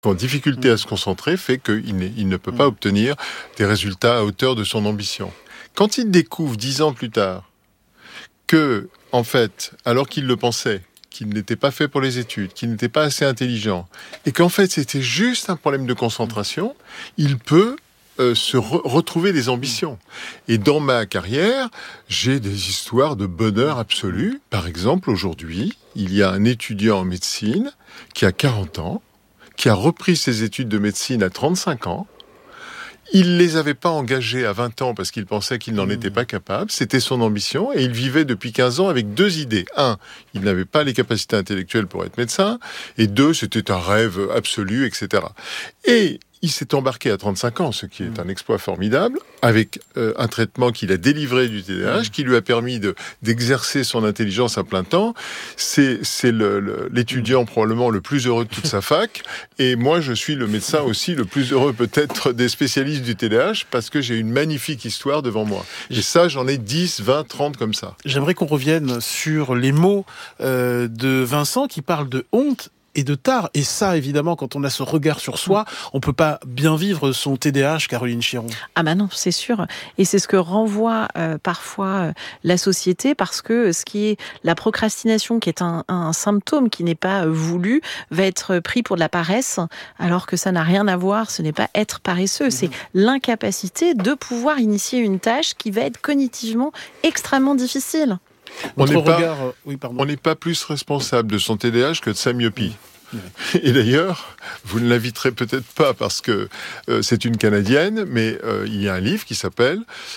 En difficulté à se concentrer fait qu'il ne peut pas obtenir des résultats à hauteur de son ambition. Quand il découvre 10 ans plus tard que, en fait, alors qu'il le pensait, qu'il n'était pas fait pour les études, qu'il n'était pas assez intelligent, et qu'en fait c'était juste un problème de concentration, il peut retrouver des ambitions. Et dans ma carrière, j'ai des histoires de bonheur absolu. Par exemple, aujourd'hui, il y a un étudiant en médecine qui a 40 ans, qui a repris ses études de médecine à 35 ans. Il ne les avait pas engagés à 20 ans parce qu'il pensait qu'il n'en était pas capable. C'était son ambition et il vivait depuis 15 ans avec 2 idées. 1, il n'avait pas les capacités intellectuelles pour être médecin. Et 2, c'était un rêve absolu, etc. Et il s'est embarqué à 35 ans, ce qui est un exploit formidable, avec un traitement qu'il a délivré du TDAH, qui lui a permis d'exercer son intelligence à plein temps. C'est l'étudiant probablement le plus heureux de toute sa fac. Et moi, je suis le médecin aussi le plus heureux peut-être des spécialistes du TDAH, parce que j'ai une magnifique histoire devant moi. Et ça, j'en ai 10, 20, 30 comme ça. J'aimerais qu'on revienne sur les mots de Vincent qui parle de honte et de tard. Et ça, évidemment, quand on a ce regard sur soi, on peut pas bien vivre son TDAH, Caroline Chiron. Ah bah non, c'est sûr. Et c'est ce que renvoie parfois la société, parce que ce qui est la procrastination, qui est un symptôme qui n'est pas voulu, va être pris pour de la paresse, alors que ça n'a rien à voir. Ce n'est pas être paresseux, c'est l'incapacité de pouvoir initier une tâche qui va être cognitivement extrêmement difficile. On n'est pas plus responsable de son TDAH que de sa myopie. Et d'ailleurs, vous ne l'inviterez peut-être pas parce que c'est une Canadienne, mais il y a un livre qui s'appelle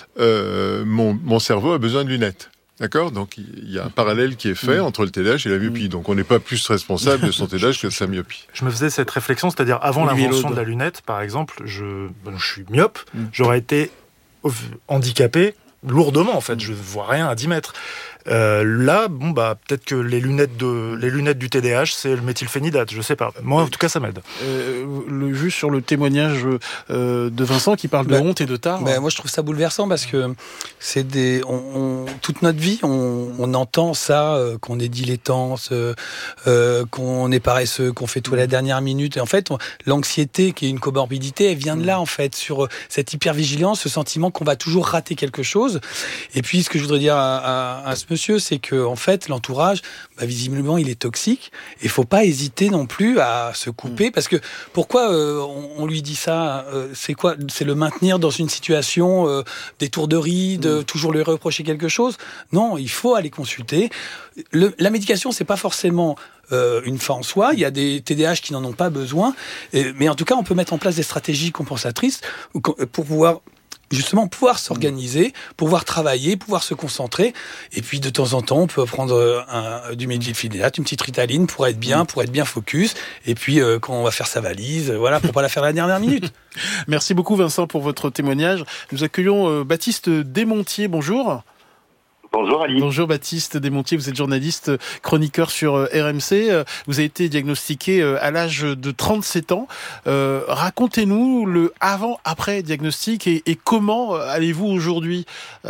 Mon cerveau a besoin de lunettes. D'accord ? Donc il y a un parallèle qui est fait entre le TDAH et la myopie. Donc on n'est pas plus responsable de son TDAH que de sa myopie. Je me faisais cette réflexion, c'est-à-dire avant l'invention de la lunette, par exemple, je suis myope, j'aurais été handicapé lourdement en fait, je ne vois rien à 10 mètres. Là, peut-être que les lunettes du TDAH, c'est le méthylphénidate, je sais pas. Moi, en tout cas, ça m'aide. Juste sur le témoignage de Vincent qui parle de honte et de tard. Moi, je trouve ça bouleversant parce que c'est toute notre vie, on entend ça, qu'on est dilettante, qu'on est paresseux, qu'on fait tout à la dernière minute. Et en fait, l'anxiété, qui est une comorbidité, elle vient de là, en fait, sur cette hypervigilance, ce sentiment qu'on va toujours rater quelque chose. Et puis, ce que je voudrais dire à ce monsieur, c'est que en fait, l'entourage, visiblement, il est toxique. Et il faut pas hésiter non plus à se couper, parce que pourquoi on lui dit ça ? C'est quoi ? C'est le maintenir dans une situation d'étourderie, de toujours lui reprocher quelque chose ? Non, il faut aller consulter. La médication, c'est pas forcément une fin en soi. Il y a des TDAH qui n'en ont pas besoin, mais en tout cas, on peut mettre en place des stratégies compensatrices pour pouvoir s'organiser, pouvoir travailler, pouvoir se concentrer. Et puis, de temps en temps, on peut prendre du méthylphénidate, une petite Ritaline pour être bien focus. Et puis, quand on va faire sa valise, pour pas la faire à la dernière minute. Merci beaucoup, Vincent, pour votre témoignage. Nous accueillons Baptiste Desmontiers. Bonjour. Bonjour Ali. Bonjour Baptiste Desmontiers, vous êtes journaliste, chroniqueur sur RMC. Vous avez été diagnostiqué à l'âge de 37 ans. Racontez-nous le avant-après diagnostic et comment allez-vous aujourd'hui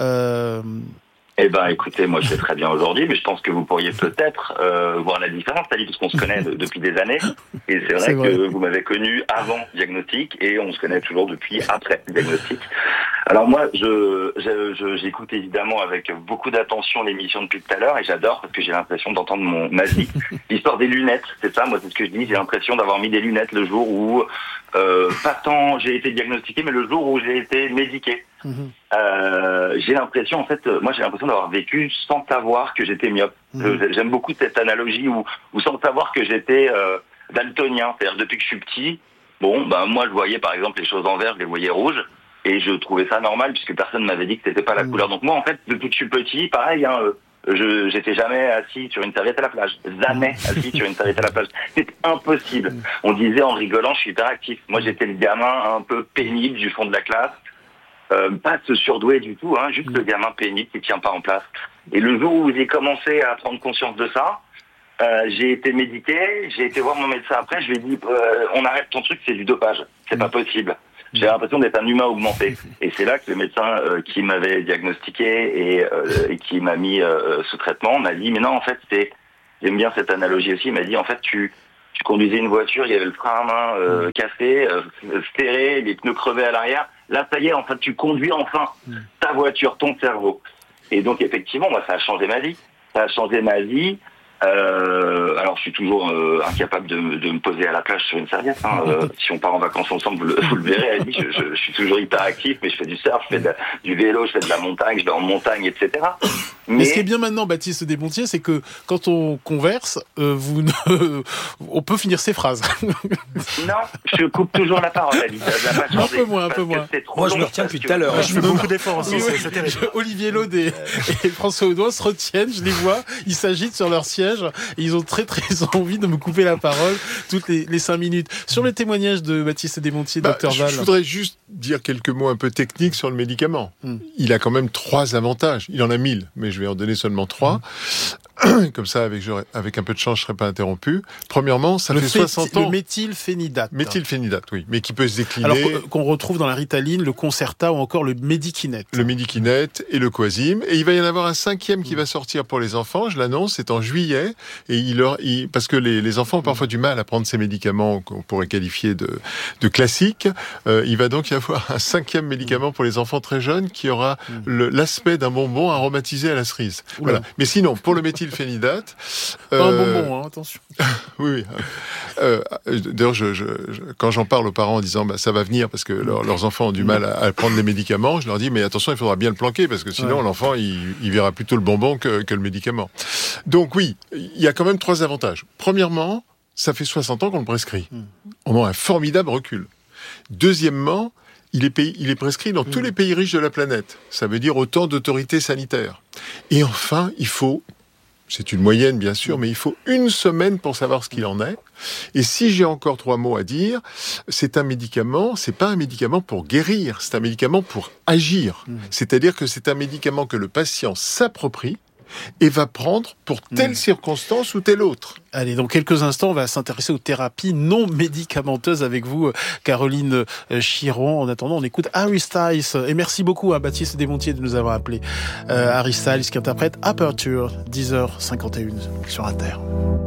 Écoutez, moi je vais très bien aujourd'hui, mais je pense que vous pourriez peut-être voir la différence, Ali, parce qu'on se connaît depuis des années. Et c'est vrai que vous m'avez connu avant diagnostic et on se connaît toujours depuis après diagnostic. Alors moi, j'écoute évidemment avec beaucoup d'attention l'émission depuis tout à l'heure et j'adore parce que j'ai l'impression d'entendre ma vie. L'histoire des lunettes, c'est ça, moi c'est ce que je dis, j'ai l'impression d'avoir mis des lunettes le jour où, pas tant j'ai été diagnostiqué, mais le jour où j'ai été médiqué. J'ai l'impression d'avoir vécu sans savoir que j'étais myope. J'aime beaucoup cette analogie où sans savoir que j'étais daltonien, c'est-à-dire depuis que je suis petit, moi je voyais par exemple les choses en vert, je les voyais rouges. Et je trouvais ça normal puisque personne m'avait dit que c'était pas la couleur. Donc moi en fait depuis que je suis petit, pareil, j'étais jamais assis sur une serviette à la plage. Jamais assis sur une serviette à la plage. C'est impossible. On disait en rigolant, je suis hyperactif. Moi j'étais le gamin un peu pénible du fond de la classe. Pas ce surdoué du tout, juste le gamin pénible qui tient pas en place. Et le jour où j'ai commencé à prendre conscience de ça, j'ai été médiqué, j'ai été voir mon médecin après, je lui ai dit on arrête ton truc, c'est du dopage. C'est pas possible. J'ai l'impression d'être un humain augmenté. Et c'est là que le médecin qui m'avait diagnostiqué et qui m'a mis ce traitement m'a dit, mais non, en fait, j'aime bien cette analogie aussi, il m'a dit, en fait, tu tu conduisais une voiture, il y avait le frein à main cassé, serré, les pneus crevés à l'arrière. Là, ça y est, en fait, tu conduis enfin ta voiture, ton cerveau. Et donc, effectivement, moi, ça a changé ma vie. Alors, je suis toujours incapable de me poser à la plage sur une serviette. Si on part en vacances ensemble, vous le verrez, Ali, je suis toujours hyper actif, mais je fais du surf, je fais du vélo, je fais de la montagne, je vais en montagne, etc. Mais ce qui est bien maintenant, Baptiste Desmontiers, c'est que quand on converse, on peut finir ses phrases. Non, je coupe toujours la parole, Ali. Un peu moins. Moi, je me retiens depuis tout à l'heure. Je fais beaucoup d'efforts aussi, c'est terrible. Olivier Laud et François Audoin se retiennent, je les vois, ils s'agitent sur leur siège et ils ont très envie de me couper la parole toutes les 5 minutes. Sur le témoignage de Baptiste Desmontiers, Dr Val. Je voudrais juste dire quelques mots un peu techniques sur le médicament. Il a quand même 3 avantages. Il en a 1000, mais je vais en donner seulement 3. Comme ça, avec un peu de chance, je ne serai pas interrompu. Premièrement, ça fait 60 ans... Le méthylphénidate. Méthylphénidate, oui, mais qui peut se décliner... Alors qu'on retrouve dans la Ritaline, le Concerta ou encore le Medikinet. Le Medikinet et le Quasim. Et il va y en avoir un 5e qui va sortir pour les enfants, je l'annonce, c'est en juillet. Et parce que les enfants ont parfois du mal à prendre ces médicaments qu'on pourrait qualifier de classiques. Il va donc y avoir un 5e médicament pour les enfants très jeunes qui aura l'aspect d'un bonbon aromatisé à la cerise. Voilà. Mais sinon, pour le méthylphénidate... Pas un bonbon, attention. Oui. D'ailleurs, quand j'en parle aux parents en disant ça va venir parce que leurs enfants ont du mal à prendre les médicaments, je leur dis mais attention, il faudra bien le planquer parce que sinon l'enfant il verra plutôt le bonbon que le médicament. Donc oui, il y a quand même 3 avantages. Premièrement, ça fait 60 ans qu'on le prescrit. On a un formidable recul. Deuxièmement, il est prescrit dans tous les pays riches de la planète. Ça veut dire autant d'autorités sanitaires. Et enfin, c'est une moyenne bien sûr, mais il faut 1 semaine pour savoir ce qu'il en est. Et si j'ai encore 3 mots à dire, c'est pas un médicament pour guérir, c'est un médicament pour agir. C'est-à-dire que c'est un médicament que le patient s'approprie et va prendre pour telle circonstance ou telle autre. Allez, dans quelques instants, on va s'intéresser aux thérapies non médicamenteuses avec vous, Caroline Chiron. En attendant, on écoute Harry Styles. Et merci beaucoup à Baptiste Desmontiers de nous avoir appelés. Harry Styles qui interprète Aperture, 10h51 sur Inter.